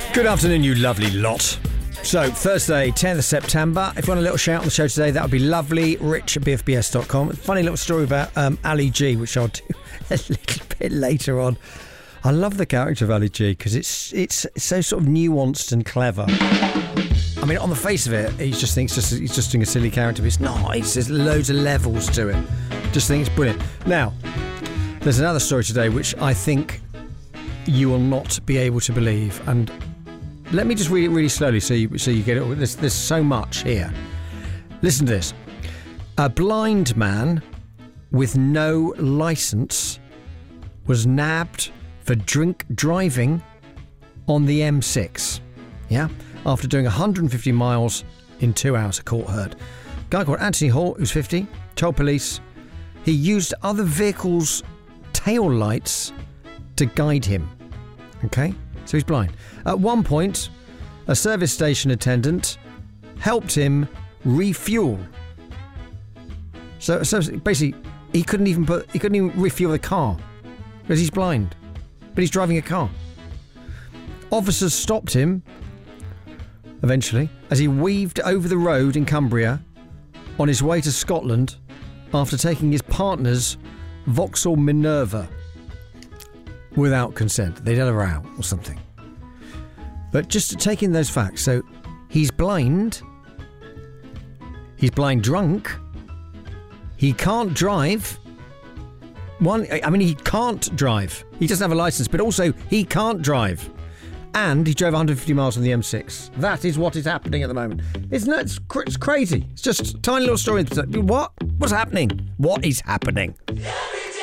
Good afternoon, you lovely lot. So, Thursday, 10th of September. If you want a little shout on the show today, that would be lovely. Rich at bfbs.com. Funny little story about Ali G, which I'll do a little bit later on. I love the character of Ali G because it's so sort of nuanced and clever. I mean, on the face of it, he just thinks he's just doing a silly character, but it's not. There's loads of levels to it. Just think it's brilliant. Now, there's another story today which I think you will not be able to believe, and let me just read it really slowly so you get it. There's so much here. Listen to this. A blind man with no licence was nabbed for drink driving on the M6. Yeah? After doing 150 miles in 2 hours, a court heard. A guy called Anthony Hall, who's 50, told police he used other vehicles' tail lights to guide him. Okay? So he's blind. At one point, a service station attendant helped him refuel. So basically, he couldn't even refuel the car because he's blind, but he's driving a car. Officers stopped him eventually as he weaved over the road in Cumbria on his way to Scotland after taking his partner's Vauxhall Minerva without consent. They'd had a row or something. But just to take in those facts, so he's blind drunk, he can't drive. He can't drive. He doesn't have a licence, but also he can't drive. And he drove 150 miles on the M6. That is what is happening at the moment. It's crazy. It's just a tiny little story. What? What's happening? What is happening?